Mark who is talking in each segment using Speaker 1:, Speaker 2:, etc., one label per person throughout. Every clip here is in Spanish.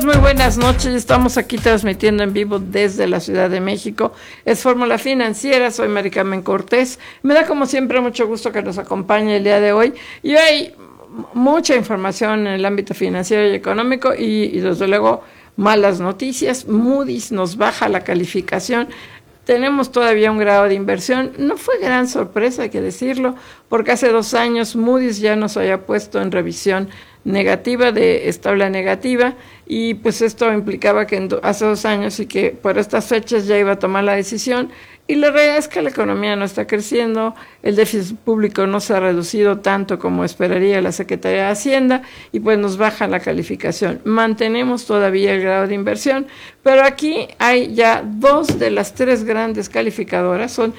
Speaker 1: Muy buenas noches, estamos aquí transmitiendo en vivo desde la Ciudad de México. Es Fórmula Financiera, soy Mari Carmen Cortés. Me da como siempre mucho gusto que nos acompañe el día de hoy. Y hay mucha información en el ámbito financiero y económico y desde luego malas noticias. Moody's nos baja la calificación. Tenemos todavía un grado de inversión. No fue gran sorpresa, hay que decirlo, porque hace 2 años Moody's ya nos había puesto en revisión negativa, de estable a negativa, y pues esto implicaba que hace 2 años y que por estas fechas ya iba a tomar la decisión, y la realidad es que la economía no está creciendo, el déficit público no se ha reducido tanto como esperaría la Secretaría de Hacienda, y pues nos baja la calificación. Mantenemos todavía el grado de inversión, pero aquí hay ya 2 de las 3 grandes calificadoras, son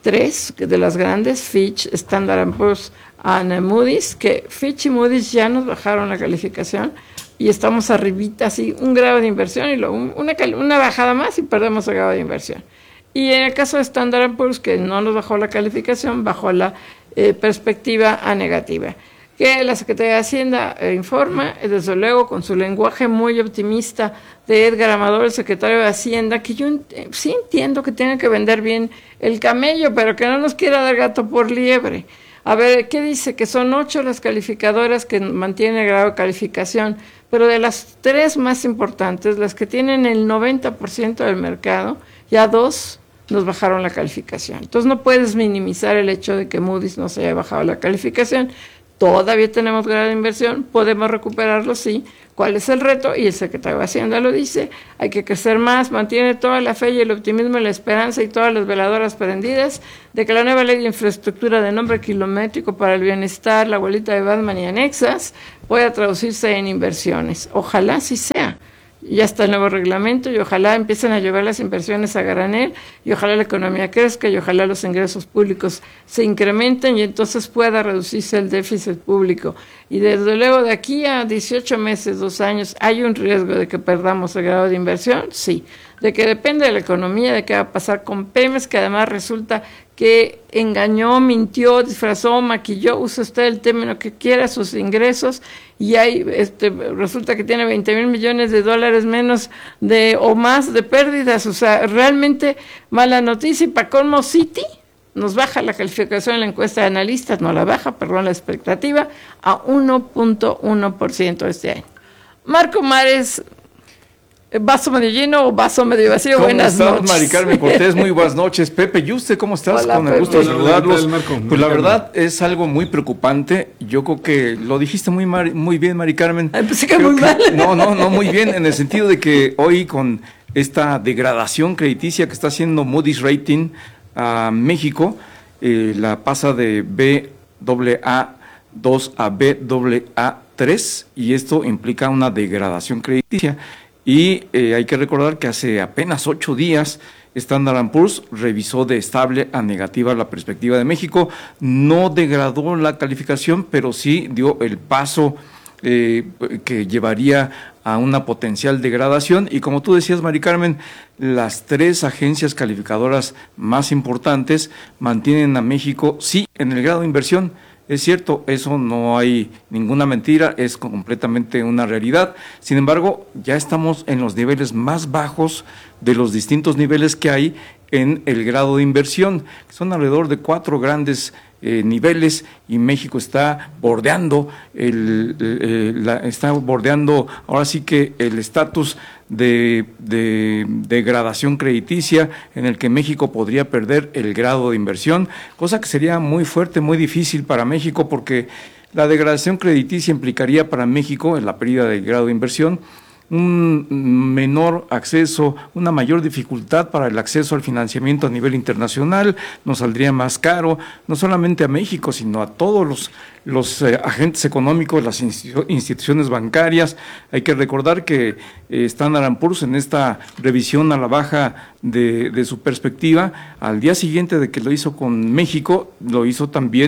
Speaker 1: 3 de las grandes, Fitch, Standard & Poor's, Moody's, que Fitch y Moody's ya nos bajaron la calificación y estamos arribita, así, un grado de inversión y luego una bajada más y perdemos el grado de inversión. Y en el caso de Standard & Poor's, que no nos bajó la calificación, bajó la perspectiva a negativa. Que la Secretaría de Hacienda informa, desde luego con su lenguaje muy optimista de Edgar Amador, el secretario de Hacienda, que yo sí entiendo que tiene que vender bien el camello, pero que no nos quiera dar gato por liebre. A ver, ¿qué dice? Que son 8 las calificadoras que mantienen el grado de calificación, pero de las 3 más importantes, las que tienen el 90% del mercado, ya 2 nos bajaron la calificación. Entonces no puedes minimizar el hecho de que Moody's nos haya bajado la calificación. Todavía tenemos grado de inversión, podemos recuperarlo, sí. ¿Cuál es el reto? Y el secretario de Hacienda lo dice, hay que crecer más, mantiene toda la fe y el optimismo y la esperanza y todas las veladoras prendidas de que la nueva ley de infraestructura de nombre kilométrico para el bienestar, la abuelita de Batman y anexas, pueda traducirse en inversiones. Ojalá sí sea. Ya está el nuevo reglamento y ojalá empiecen a llevar las inversiones a granel y ojalá la economía crezca y ojalá los ingresos públicos se incrementen y entonces pueda reducirse el déficit público. Y desde luego de aquí a 18 meses, 2 años, ¿hay un riesgo de que perdamos el grado de inversión? Sí. De que depende de la economía, de qué va a pasar con Pemex, que además resulta que engañó, mintió, disfrazó, maquilló, usa usted el término que quiera, sus ingresos, y hay, resulta que tiene 20,000 millones de dólares menos o más de pérdidas. O sea, realmente mala noticia. Y para colmo, Citi nos baja la calificación en la encuesta de analistas, no la baja, perdón, la expectativa, a 1.1% este año. Marco Mares, ¿vaso medio lleno o vaso medio vacío? Buenas noches.
Speaker 2: ¿Cómo estás, Mari Carmen Cortés? Muy buenas noches. Pepe, ¿y usted cómo estás?
Speaker 1: Hola,
Speaker 2: con el gusto de saludarlos.
Speaker 3: Pues
Speaker 2: la verdad es algo muy preocupante. Yo creo que lo dijiste muy bien, Mari Carmen.
Speaker 1: Pensé que muy mal.
Speaker 2: No, muy bien, en el sentido de que hoy con esta degradación crediticia que está haciendo Moody's Rating a México, la pasa de Baa2 a Baa3 y esto implica una degradación crediticia. Y hay que recordar que hace apenas 8 días Standard & Poor's revisó de estable a negativa la perspectiva de México. No degradó la calificación, pero sí dio el paso que llevaría a una potencial degradación. Y como tú decías, Mari Carmen, las 3 agencias calificadoras más importantes mantienen a México, sí, en el grado de inversión. Es cierto, eso no hay ninguna mentira, es completamente una realidad. Sin embargo, ya estamos en los niveles más bajos de los distintos niveles que hay en el grado de inversión. Son alrededor de 4 grandes niveles y México está bordeando ahora sí que el estatus de degradación crediticia en el que México podría perder el grado de inversión, cosa que sería muy fuerte, muy difícil para México, porque la degradación crediticia implicaría para México, en la pérdida del grado de inversión, un menor acceso, una mayor dificultad para el acceso al financiamiento a nivel internacional, nos saldría más caro, no solamente a México, sino a todos los agentes económicos, las instituciones bancarias. Hay que recordar que Standard & Poor's en esta revisión a la baja de su perspectiva, al día siguiente de que lo hizo con México, lo hizo también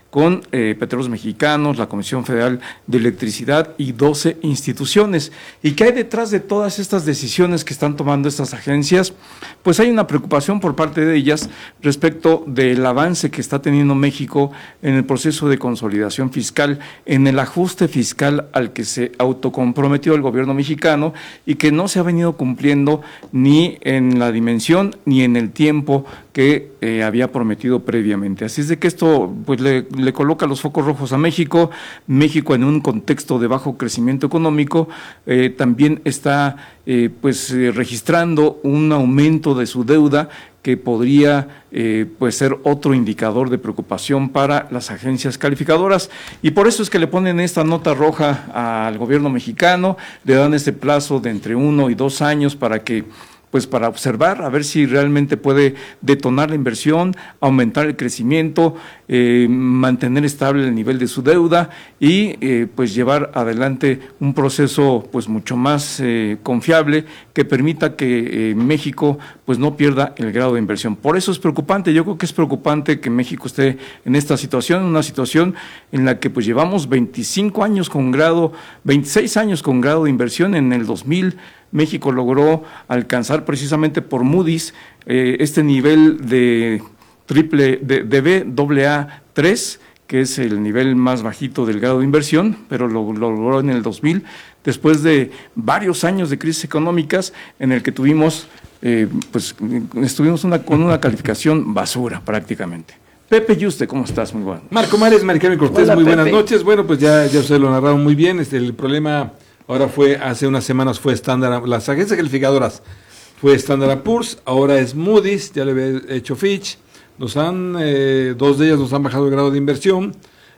Speaker 2: con Petróleos Mexicanos, la Comisión Federal de Electricidad y 12 instituciones. ¿Y qué hay detrás de todas estas decisiones que están tomando estas agencias? Pues hay una preocupación por parte de ellas respecto del avance que está teniendo México en el proceso de consolidación fiscal, en el ajuste fiscal al que se autocomprometió el gobierno mexicano y que no se ha venido cumpliendo ni en la dimensión ni en el tiempo que había prometido previamente. Así es de que esto pues le coloca los focos rojos a México. México, en un contexto de bajo crecimiento económico, también está registrando un aumento de su deuda que podría pues ser otro indicador de preocupación para las agencias calificadoras, y por eso es que le ponen esta nota roja al gobierno mexicano, le dan este plazo de entre 1 y 2 años para observar, a ver si realmente puede detonar la inversión, aumentar el crecimiento, mantener estable el nivel de su deuda y pues llevar adelante un proceso pues mucho más confiable que permita que México pues no pierda el grado de inversión. Por eso es preocupante, yo creo que es preocupante que México esté en esta situación, una situación en la que pues llevamos 26 años con grado de inversión. En el 2000 México logró alcanzar precisamente por Moody's este nivel de Baa3, que es el nivel más bajito del grado de inversión, pero lo logró en el 2000, después de varios años de crisis económicas en el que estuvimos con una calificación basura prácticamente. Pepe Yuste, ¿cómo estás? Muy bueno.
Speaker 3: Marco Mares, Maricarmen Cortés, hola, muy buenas noches. Bueno, pues ya ustedes lo narraron muy bien. El problema ahora hace unas semanas fue las agencias calificadoras, fue Standard & Poor's, ahora es Moody's, ya le había hecho Fitch. Dos de ellas nos han bajado el grado de inversión,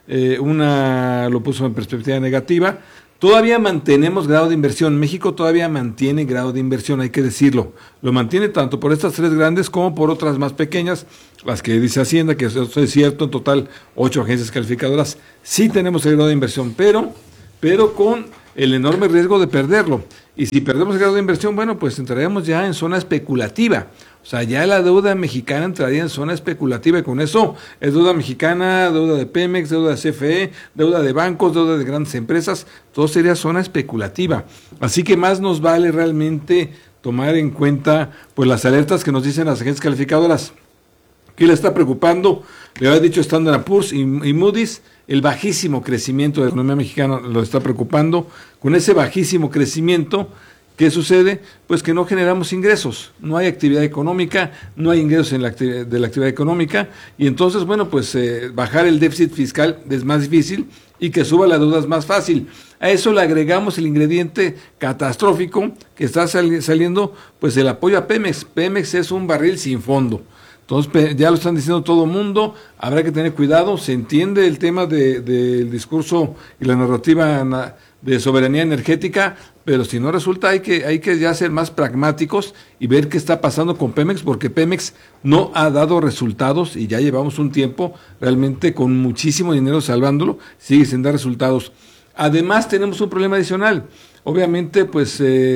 Speaker 3: una lo puso en perspectiva negativa. Todavía mantenemos grado de inversión, México todavía mantiene grado de inversión, hay que decirlo. Lo mantiene tanto por estas 3 grandes como por otras más pequeñas, las que dice Hacienda, que eso es cierto, en total 8 agencias calificadoras. Sí tenemos el grado de inversión, pero con el enorme riesgo de perderlo. Y si perdemos el grado de inversión, bueno, pues entraríamos ya en zona especulativa. O sea, ya la deuda mexicana entraría en zona especulativa, y con eso es deuda mexicana, deuda de Pemex, deuda de CFE, deuda de bancos, deuda de grandes empresas, todo sería zona especulativa. Así que más nos vale realmente tomar en cuenta pues las alertas que nos dicen las agencias calificadoras. ¿Qué le está preocupando? Le había dicho Standard & Poor's y Moody's, el bajísimo crecimiento de la economía mexicana lo está preocupando. Con ese bajísimo crecimiento, ¿qué sucede? Pues que no generamos ingresos, no hay actividad económica, no hay ingresos de la actividad económica, y entonces, bueno, pues bajar el déficit fiscal es más difícil y que suba la deuda es más fácil. A eso le agregamos el ingrediente catastrófico que está saliendo, pues el apoyo a Pemex. Pemex es un barril sin fondo. Entonces, ya lo están diciendo todo el mundo, habrá que tener cuidado, se entiende el tema del discurso y la narrativa de soberanía energética, pero si no resulta hay que ya ser más pragmáticos y ver qué está pasando con Pemex, porque Pemex no ha dado resultados y ya llevamos un tiempo realmente con muchísimo dinero salvándolo, sigue sin dar resultados. Además tenemos un problema adicional, obviamente pues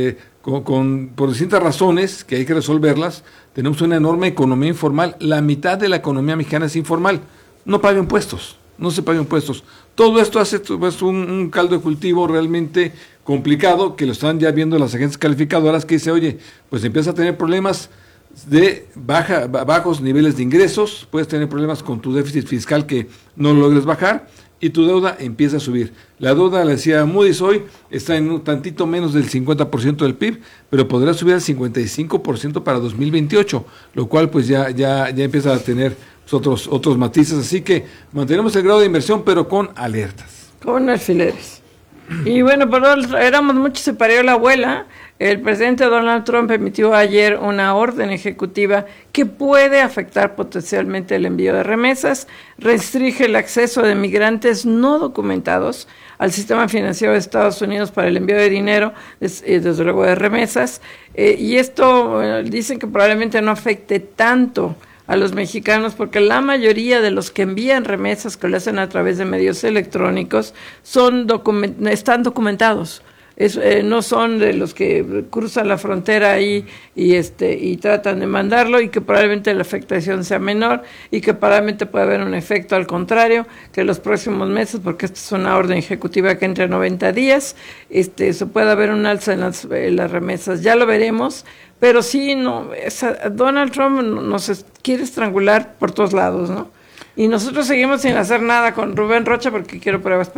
Speaker 3: por distintas razones que hay que resolverlas, tenemos una enorme economía informal, la mitad de la economía mexicana es informal, no paga impuestos. No se pagan impuestos. Todo esto hace pues, un caldo de cultivo realmente complicado, que lo están ya viendo las agencias calificadoras, que dice, oye, pues empieza a tener problemas de bajos niveles de ingresos, puedes tener problemas con tu déficit fiscal que no logres bajar, y tu deuda empieza a subir. La deuda, le decía Moody's hoy, está en un tantito menos del 50% del PIB, pero podrá subir al 55% para 2028, lo cual pues ya empieza a tener otros matices, así que mantenemos el grado de inversión, pero con alertas.
Speaker 1: Con alfileres. Y bueno, perdón, éramos muchos, se pareó la abuela. El presidente Donald Trump emitió ayer una orden ejecutiva que puede afectar potencialmente el envío de remesas, restringe el acceso de migrantes no documentados al sistema financiero de Estados Unidos para el envío de dinero, desde luego de remesas, y esto dicen que probablemente no afecte tanto a los mexicanos, porque la mayoría de los que envían remesas, que lo hacen a través de medios electrónicos, están documentados. no son de los que cruzan la frontera ahí y tratan de mandarlo, y que probablemente la afectación sea menor y que probablemente pueda haber un efecto al contrario, que en los próximos meses, porque esta es una orden ejecutiva que entra en 90 días, se puede haber un alza en las remesas. Ya lo veremos, pero sí, Donald Trump nos quiere estrangular por todos lados, ¿no? Y nosotros seguimos sin hacer nada con Rubén Rocha porque quiero pruebas.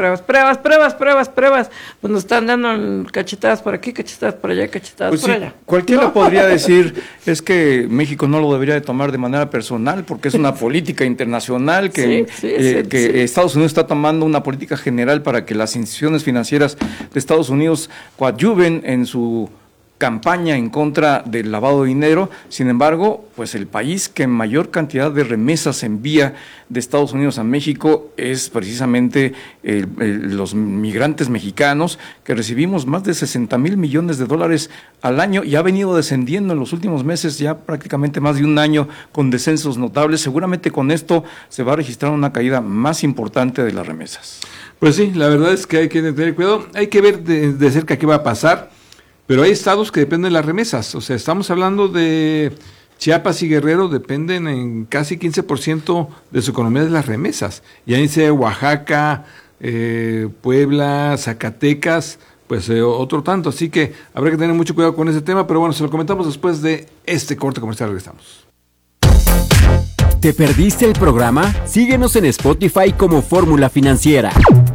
Speaker 1: Pues nos están dando cachetadas por aquí, cachetadas por allá, cachetadas
Speaker 2: pues
Speaker 1: por
Speaker 2: sí,
Speaker 1: allá.
Speaker 2: Cualquiera podría decir, es que México no lo debería de tomar de manera personal porque es una política internacional que Estados Unidos está tomando una política general para que las instituciones financieras de Estados Unidos coadyuven en su campaña en contra del lavado de dinero. Sin embargo, pues el país que mayor cantidad de remesas envía de Estados Unidos a México es precisamente los migrantes mexicanos, que recibimos más de 60 mil millones de dólares al año y ha venido descendiendo en los últimos meses, ya prácticamente más de un año con descensos notables. Seguramente con esto se va a registrar una caída más importante de las remesas.
Speaker 3: Pues sí, la verdad es que hay que tener cuidado, hay que ver de cerca qué va a pasar. Pero hay estados que dependen de las remesas, o sea, estamos hablando de Chiapas y Guerrero, dependen en casi 15% de su economía de las remesas. Y ahí dice Oaxaca, Puebla, Zacatecas, pues otro tanto. Así que habrá que tener mucho cuidado con ese tema, pero bueno, se lo comentamos después de este corte comercial. Regresamos.
Speaker 4: ¿Te perdiste el programa? Síguenos en Spotify como Fórmula Financiera.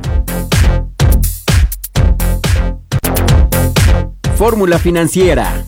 Speaker 4: Fórmula Financiera.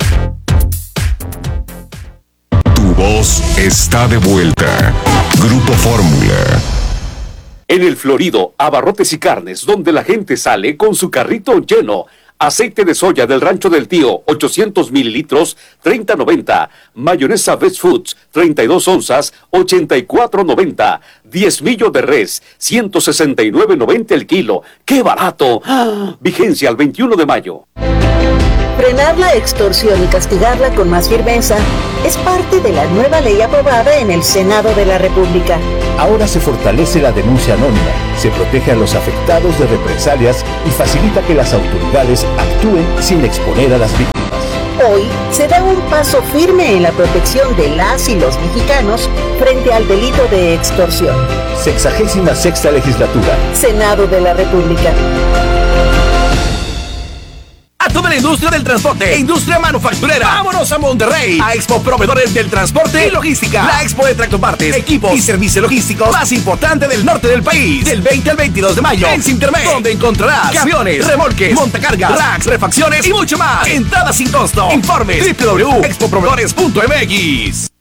Speaker 5: Tu voz está de vuelta. Grupo Fórmula.
Speaker 6: En el Florido, Abarrotes y Carnes, donde la gente sale con su carrito lleno. Aceite de soya del Rancho del Tío, 800 mililitros, 30.90. Mayonesa Best Foods, 32 onzas, 84.90. Diezmillo de res, 169.90 el kilo. ¡Qué barato! ¡Ah! Vigencia al 21 de mayo.
Speaker 7: Frenar la extorsión y castigarla con más firmeza es parte de la nueva ley aprobada en el Senado de la República.
Speaker 8: Ahora se fortalece la denuncia anónima, se protege a los afectados de represalias y facilita que las autoridades actúen sin exponer a las víctimas.
Speaker 7: Hoy se da un paso firme en la protección de las y los mexicanos frente al delito de extorsión.
Speaker 8: 66ª legislatura.
Speaker 7: Senado de la República.
Speaker 9: A toda la industria del transporte e industria manufacturera. ¡Vámonos a Monterrey! A Expo Proveedores del Transporte y Logística. La expo de tractopartes, equipos y servicios logísticos más importante del norte del país. Del 20 al 22 de mayo en Cintermex, donde encontrarás camiones, remolques, montacargas, racks, refacciones y mucho más. Entrada sin costo. Informes www.expoproveedores.mx.